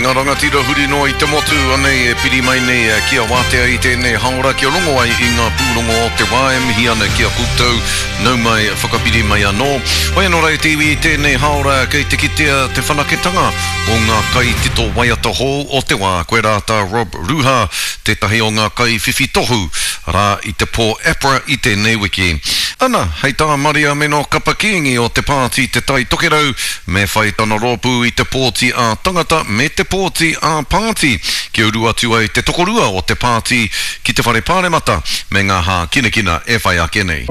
ngā rangatira huri no I te motu anei e piri mai nei kia wātea I tēnei haora kia rongo ai I ngā pūrongo o te wāe mihi ana kia koutou nau mai whakapiri mai anō. Hoi anō rei TV I tēnei haora kei te kitea te whanaketanga o ngā kai tito waiata hou o te wā. Koe rāta Rob Ruha, tētahi o ngā kai whiwhi tohu rā I te pō APRA I tēnei wiki. Ana, hei tā Maria meno kapakiingi o te pāti te tai tokerau me whai tana rōpū I te pōti a tangata me te pōti a pāti. Kia uru atu ai te tokorua o te pāti ki te whare pāremata me ngā hā kinekina e whai ake nei.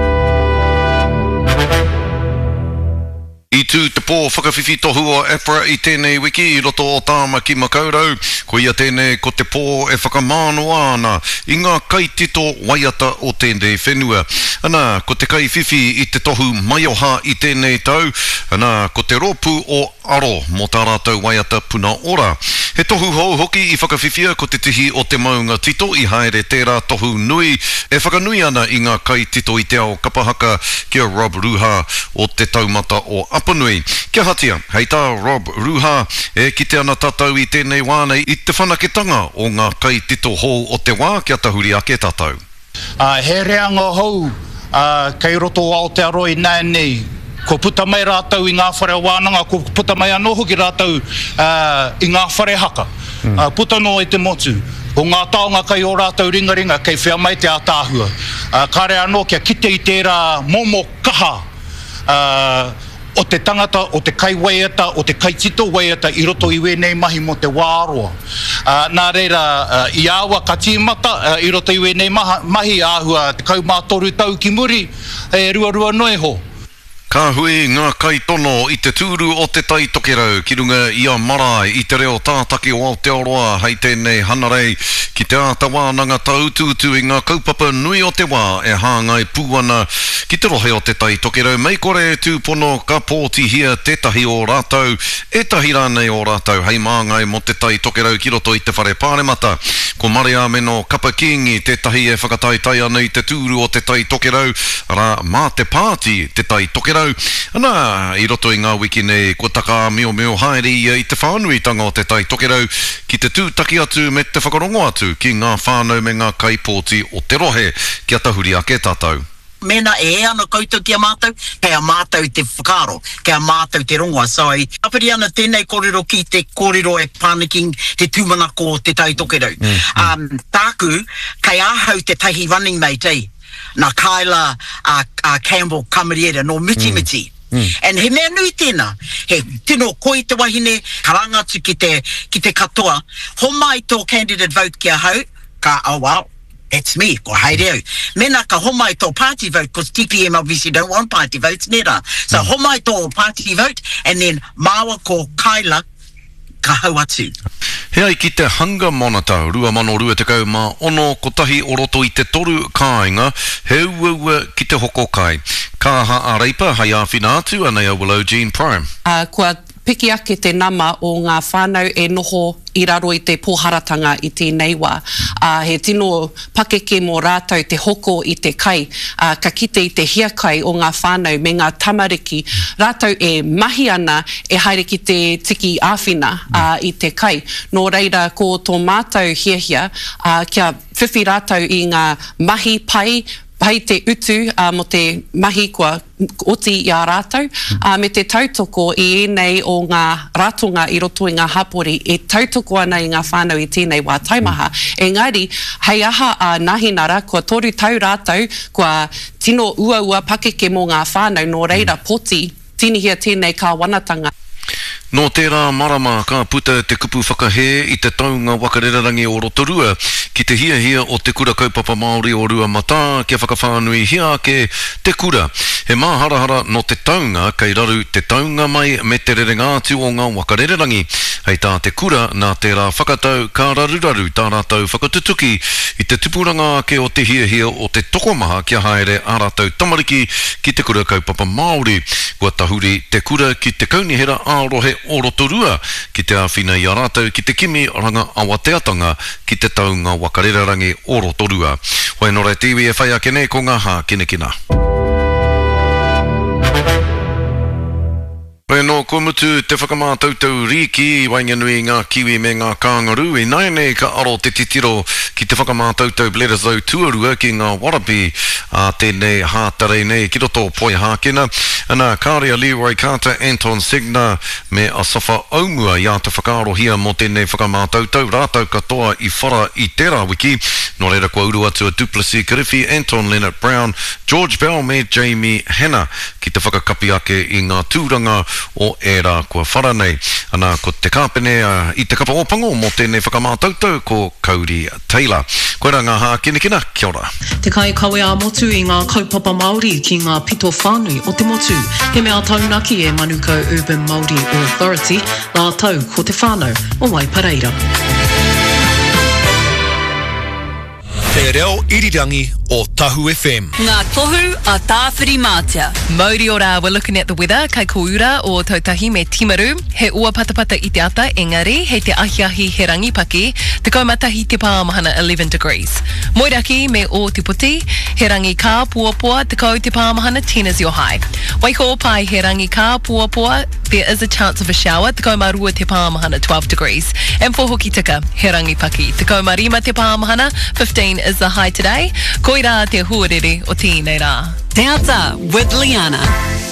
I tū te pō whakawhiwhi tohu o APRA I tēnei wiki I roto o tāma ki makaurau, ko ia tēnei ko te pō e whakamānoa ana I ngā kaitito waiata o tēnei whenua. Ana, ko te kaiwhiwhi I te tohu maioha I tēnei tau, ana, ko te rōpū o aro mō tā rātou waiata puna ora. He tohu hou hoki I whakawhiwhia ko te tihi o te maunga tito I haere tērā tohu nui, e whakanui ana I ngā kaitito I te ao kapahaka kia Rob Ruha o te taumata o Apanui. Kia hatia, hei tā Rob Ruha e kite ana tātou I tēnei wānei I te whanaketanga o ngā kai tito hou o te wā kia tahuri ake tātou. He reanga hou, kei roto o Aotearoa I nei, ko puta mai rātou I ngā whare wānanga, ko puta mai anō hoki rātou I ngā whare haka. Puta no I te motu. O ngā taonga kai o rātou ringaringa, kei whia mai te ātāhua. Kare anō kia kite I tērā momo kaha, o te tangata, o te kai waiata, o te kai tito waiata I roto I wenei mahi mo te wāroa. Nā reira, I awa ka tīmata, I roto I wenei mahi āhua te kaumātoru tau ki muri, e rua noe ho. Ka hui ngā kai tono I te tūru o te tai tokerau ki runga I a marae I te reo tātaki o Aotearoa hei tēnei hanarei ki te āta wānanga taututu I ngā kaupapa nui o te wā e hāngai pūana ki te rohe o te tai tokerau mei kore tūpono ka pōti hia tētahi o rātou e tahi rānei o rātou hei māngai mo te tai tokerau ki roto I te whare pāremata ko Maria meno kapakiingi tētahi e whakataitai ana I te tūru o te tai tokerau rā mā te pāti te tai tokerau. Ana, I roto I ngā wiki nei, ko taka mio haere I te whānuitanga o te tai tokerau ki te tūtaki atu me te whakarongo atu ki ngā whānau me ngā kaipōti o te rohe kia tahuri ake tātou. Mena e ana koutou ki a mātou, kei a mātou te whakaro, kei a mātou te rongoa. So, apiri ana tēnei kōrero ki te kōrero e pāniking te tūmanako o te tai tokerau. Tāku, kei āhau te tahi running mate, na Kyla Campbell Kamariera no Miti. And he mea nui tēnā, he tino koi te wahine, karangatu ki te katoa, ho mai tō candidate vote kia hau, ka oh well, that's me, ko haere au. Mena ka ho mai tō party vote, because TPM obviously don't want party votes, nera. So ho mai tō party vote, and then maua ko Kyla, ka hau atu. He ai ki te Hunger Monitor, 2022 mā ono kotahi o roto I te toru kāinga, he ua ki te hoko kai. Ka ha a reipa, hai āwhina atu, anei a Willow Jean Prime. Kua piki ake te nama o ngā whānau e noho I raro I te pōharatanga I tēnei wā. He tino pakeke mō rātou te hoko I te kai, ka kite I te hiakai o ngā whānau me ngā tamariki. Rātou e mahi ana e haere ki te tiki āwhina I te kai. Nō reira ko tō mātou hiahia, kia whiwhi rātou I ngā mahi pai te utu mo te mahi kua oti I a rātou, me te tautoko I enei o ngā ratonga I roto I ngā hapori, e tautoko ana I ngā whānau I tēnei wā taimaha. Engari, hei aha a nahinara, kua toru tau rātou, kua tino ua pakeke mō ngā whānau, no reira poti, tinihia tēnei ka wanatanga. No tērā marama ka puta te kupu whakahe I te taunga wakarerangi o Rotorua ki te hia o te kura kaupapa Māori o Ruamata kia whakawhānui hia ke te kura. He māharahara no te taunga kei raru te taunga mai me te rerenga atu o ngā wakarerangi. Hei tā te kura nā tērā whakatau ka raruraru tā rātou whakatutuki I te tupuranga ke o te hia o te tokomaha kia haere a rātou tamariki ki te kura kaupapa Māori. Kua tahuri te kura ki te kaunihera ārohe o Rotorua ki te āwhina I a rātou ki te kimi ranga awateatanga ki te taunga wakarerangi o Rotorua. Hoi nore TV e whai ake nei ko ngā hā kinekina. Koe no kumutu te whakamātautau riki wainganui ngā kiwi me ngā kāngaru e nai nei ka aro te titiro ki te whakamātautau Bledisloe tuarua ki ngā warapi a tēnei hātarei nei ki roto poi hākena ana kārea Leroy Carter, Anton Segner me Asafa Aumua ia te whakaarohia mo tēnei whakamātautau rātau katoa I whara I tērā wiki no reira kua uru atu a Duplessis Kirifi, Anton Leonard Brown, George Bell me Jamie Hanna ki te whakakapi ake I ngā tūranga o era kua whara nei. Ana ko te kāpene I te kapa opango mo tēnei whakamātautau ko Cody Taylor. Koe rā ngā hākinakina, kia ora. Te kai kawe a motu I ngā kaupapa Māori ki ngā pito whānui o te motu. He mea taunaki e Manuko Urban Māori Authority, nā tau ko te whānau o Waipareira. Te reo irirangi o Tahu FM. Ngā tohu a tāwhiri mātia. Mauri ora, we're looking at the weather. Kai koura o Tautahi me Timaru. He ua patapata I te ata, engari, hei te ahiahi he rangipaki. Te kaumatahi te pāmahana 11 degrees. Moiraki me o te puti. He rangi kā puapua, te kau te pāmahana 10 is your high. Waiko pai he rangi kā puapua, there is a chance of a shower. Te kaumarua te pāmahana 12 degrees. And for Hoki Tika, he rangipaki. Te kaumarima te pāmahana 15 is the high today. Koira te huarere o tēnei rā. Te ata with Liana.